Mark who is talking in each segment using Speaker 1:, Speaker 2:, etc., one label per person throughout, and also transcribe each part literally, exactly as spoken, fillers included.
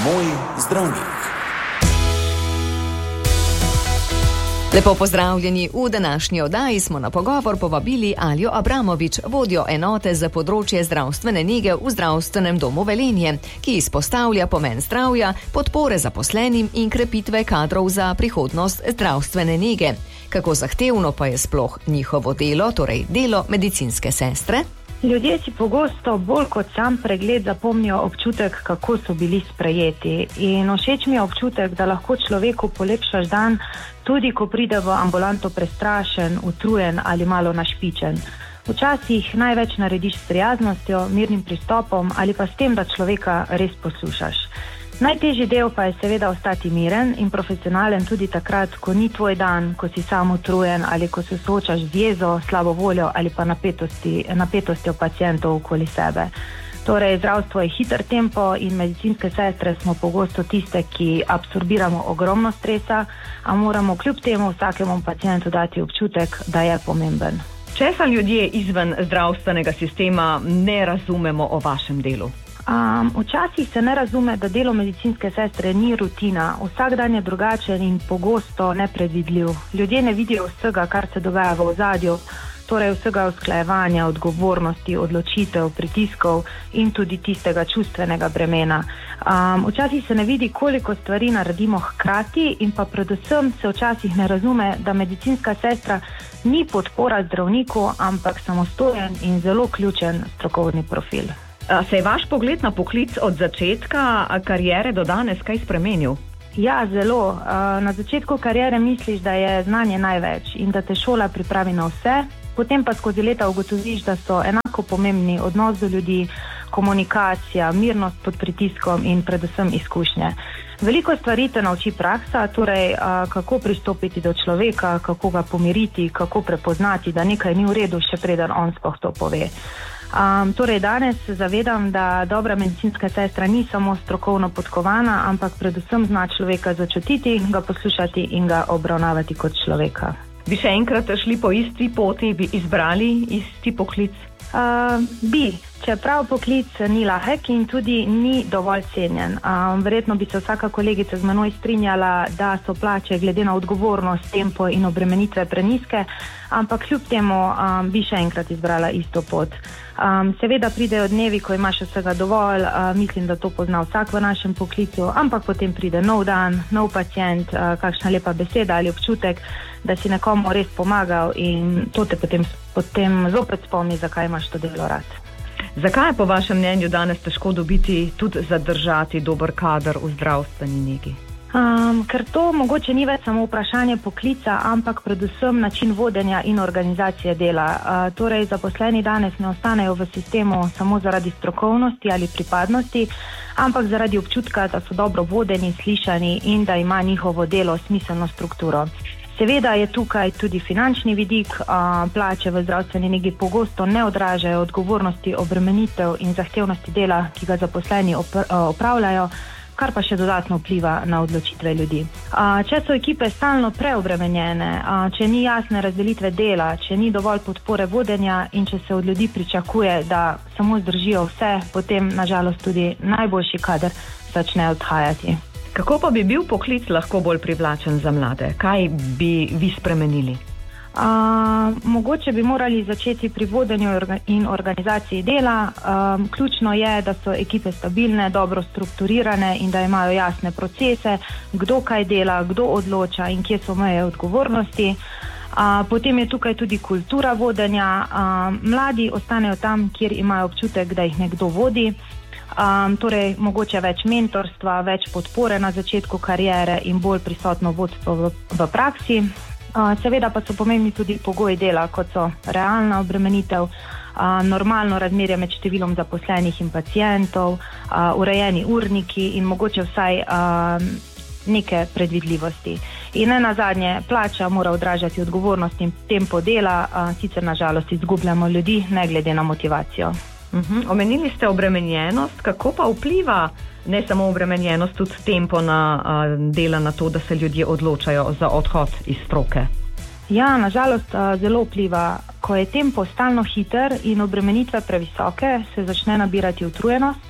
Speaker 1: Moj zdravnik.
Speaker 2: Lepo pozdravljeni. V današnji oddaji smo na pogovor povabili Aljo Abramovič, vodjo enote za področje zdravstvene nege v Zdravstvenem domu Velenje, ki izpostavlja pomen zdravja, podpore zaposlenim in krepitve kadrov za prihodnost zdravstvene nege. Kako zahtevno pa je sploh njihovo delo, torej delo medicinske sestre?
Speaker 3: Ljudje si pogosto bolj kot sam pregled zapomnijo občutek, kako so bili sprejeti. In všeč mi je občutek, da lahko človeku polepšaš dan, tudi ko pride v ambulanto prestrašen, utrujen ali malo našpičen. Včasih največ narediš s prijaznostjo, mirnim pristopom ali pa s tem, da človeka res poslušaš. Najtežji del pa je seveda ostati miren in profesionalen tudi takrat, ko ni tvoj dan, ko si sam utrujen ali ko se soočaš z jezo, slabo voljo ali pa napetosti, napetostjo pacientov okoli sebe. Torej, zdravstvo je hiter tempo in medicinske sestre smo pogosto tiste, ki absorbiramo ogromno stresa, a moramo kljub temu vsakemu pacientu dati občutek, da je pomemben.
Speaker 2: Česa ljudje izven zdravstvenega sistema ne razumemo o vašem delu?
Speaker 3: Um, včasih se ne razume, da delo medicinske sestre ni rutina. Vsak dan je drugačen in pogosto nepredvidljiv. Ljudje ne vidijo vsega, kar se dogaja v ozadju, torej vsega usklajevanja, odgovornosti, odločitev, pritiskov in tudi tistega čustvenega bremena. Um, včasih se ne vidi, koliko stvari naredimo hkrati in pa predvsem se včasih ne razume, da medicinska sestra ni podpora zdravniku, ampak samostojen in zelo ključen strokovni profil.
Speaker 2: Se je vaš pogled na poklic od začetka kariere do danes kaj spremenil?
Speaker 3: Ja, zelo. Na začetku kariere misliš, da je znanje največ in da te šola pripravi na vse, potem pa skozi leta ugotoviš, da so enako pomembni odnos do ljudi, komunikacija, mirnost pod pritiskom in predvsem izkušnje. Veliko stvari te nauči praksa, torej kako pristopiti do človeka, kako ga pomiriti, kako prepoznati, da nekaj ni v redu, še preden on sploh to pove. Um, torej danes se zavedam, da dobra medicinska sestra ni samo strokovno podkovana, ampak predvsem zna človeka začutiti, ga poslušati in ga obravnavati kot človeka.
Speaker 2: Bi še enkrat šli po isti poti, bi izbrali isti poklic?
Speaker 3: Uh, bi, čeprav poklic ni lahek in tudi ni dovolj cenjen. Um, verjetno bi se vsaka kolegica z menoj strinjala, da so plače glede na odgovornost, tempo in obremenitve preniske, ampak kljub temu um, bi še enkrat izbrala isto pot. Um, seveda pridejo dnevi, ko imaš vsega dovolj, uh, mislim, da to pozna vsak v našem poklicu, ampak potem pride nov dan, nov pacient, uh, kakšna lepa beseda ali občutek, da si nekomu res pomagal in to te potem, potem zopet spomni, zakaj imaš to delo rad.
Speaker 2: Zakaj je po vašem mnenju danes težko dobiti, tudi zadržati dober kader v zdravstveni negi?
Speaker 3: Um, ker to mogoče ni več samo vprašanje poklica, ampak predvsem način vodenja in organizacije dela. Uh, torej, zaposleni danes ne ostanejo v sistemu samo zaradi strokovnosti ali pripadnosti, ampak zaradi občutka, da so dobro vodeni, slišani in da ima njihovo delo smiselno strukturo. Seveda je tukaj tudi finančni vidik, uh, plače v zdravstveni negi pogosto ne odražajo odgovornosti, obremenitev in zahtevnosti dela, ki ga zaposleni opr- uh, opravljajo, kar pa še dodatno vpliva na odločitve ljudi. Uh, če so ekipe stalno preobremenjene, uh, če ni jasne razdelitve dela, če ni dovolj podpore vodenja in če se od ljudi pričakuje, da samo zdržijo vse, potem nažalost tudi najboljši kader začne odhajati.
Speaker 2: Kako pa bi bil poklic lahko bolj privlačen za mlade? Kaj bi vi spremenili?
Speaker 3: Uh, mogoče bi morali začeti pri vodenju in organizaciji dela. Um, ključno je, da so ekipe stabilne, dobro strukturirane in da imajo jasne procese, kdo kaj dela, kdo odloča in kje so meje odgovornosti. Uh, potem je tukaj tudi kultura vodenja. Uh, mladi ostanejo tam, kjer imajo občutek, da jih nekdo vodi. Um, torej, mogoče več mentorstva, več podpore na začetku kariere in bolj prisotno vodstvo v, v praksi. Uh, seveda pa so pomembni tudi pogoji dela, kot so realna obremenitev, uh, normalno razmerje med številom zaposlenih in pacientov, uh, urejeni urniki in mogoče vsaj uh, neke predvidljivosti. In ne nazadnje, plača mora odražati odgovornost in tempo dela, uh, sicer nažalost izgubljamo ljudi, ne glede na motivacijo.
Speaker 2: Uhum. Omenili ste obremenjenost, kako pa vpliva ne samo obremenjenost, tudi tempo na uh, dela na to, da se ljudje odločajo za odhod iz stroke?
Speaker 3: Ja, nažalost uh, zelo vpliva. Ko je tempo stalno hiter in obremenitve previsoke, se začne nabirati utrujenost.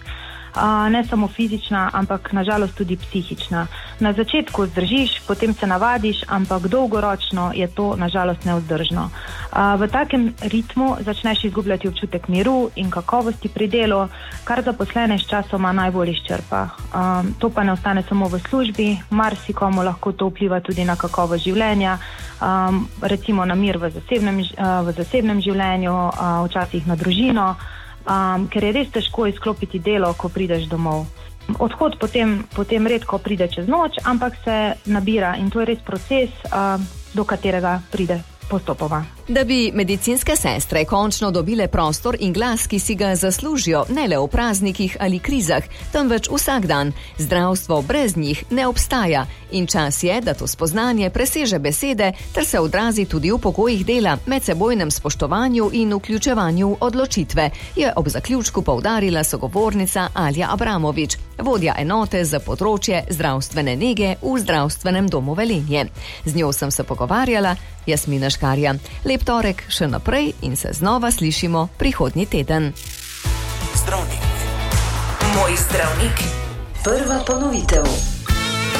Speaker 3: ne samo fizična, ampak nažalost tudi psihična. Na začetku zdržiš, potem se navadiš, ampak dolgoročno je to nažalost nevzdržno. V takem ritmu začneš izgubljati občutek miru in kakovosti pri delu, kar zaposlene s časoma najbolj izčrpa. To pa ne ostane samo v službi, marsikomu lahko to vpliva tudi na kakovost življenja, recimo na mir v zasebnem, v zasebnem življenju, včasih na družino, ker je res težko izklopiti delo, ko prideš domov. Odhod potem, potem redko pride čez noč, ampak se nabira in to je res proces, do katerega pride postopoma.
Speaker 2: Da bi medicinske sestre končno dobile prostor in glas, ki si ga zaslužijo, ne le v praznikih ali krizah, temveč vsak dan. Zdravstvo brez njih ne obstaja in čas je, da to spoznanje preseže besede ter se odrazi tudi v pogojih dela, medsebojnem spoštovanju in vključevanju v odločitve, je ob zaključku poudarila sogovornica Alja Abramovič, vodja enote za področje zdravstvene nege v Zdravstvenem domu Velenje. Z njo sem se pogovarjala, Jasmina Škarja. Lep torek še naprej in se znova slišimo prihodnji teden.
Speaker 1: Zdravnik. Moj zdravnik. Prva ponovitev.